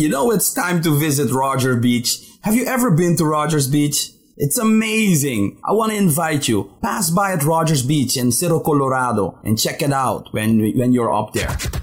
You know it's time to visit Rogers Beach. Have you ever been to Rogers Beach? It's amazing. I want to invite you. Pass by at Rogers Beach in Cerro Colorado and check it out when you're up there.